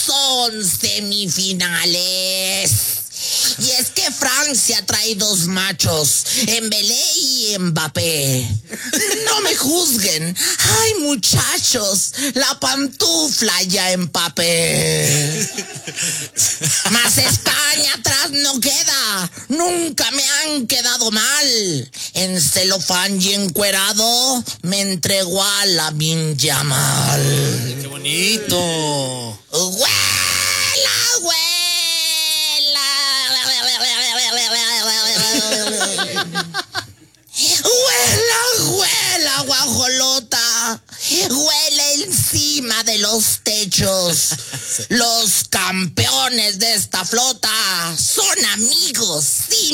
son semifinales. Y es que Francia trae dos machos, Embelé y Mbappé. No me juzguen. Ay, muchachos, la pantufla ya empapé. Mas España atrás no queda. Nunca me han quedado mal. En celofán y encuerado me entregó a Lamine Yamal. ¡Qué bonito! ¡Huela, huela! ¡Huela, huela, guajolota! ¡Huele encima de los techos! Los campeones de esta flota son amigos, sí.